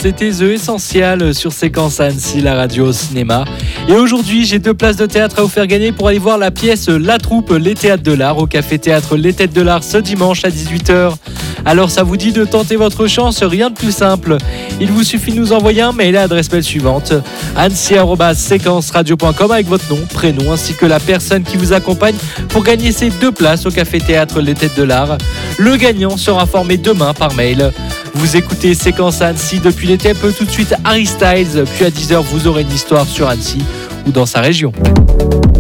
c'était The Essential sur Séquence à Annecy, la radio au cinéma. Et aujourd'hui, j'ai 2 places de théâtre à vous faire gagner pour aller voir la pièce La Troupe, les théâtres de l'art au Café Théâtre Les Têtes de l'Art ce dimanche à 18h. Alors ça vous dit de tenter votre chance, rien de plus simple. Il vous suffit de nous envoyer un mail à l'adresse mail suivante, annecy@séquenceradio.com avec votre nom, prénom ainsi que la personne qui vous accompagne pour gagner ces 2 places au Café Théâtre Les Têtes de l'Art. Le gagnant sera informé demain par mail. Vous écoutez Séquence à Annecy depuis l'été, tout de suite Harry Styles, puis à 10h vous aurez une histoire sur Annecy ou dans sa région.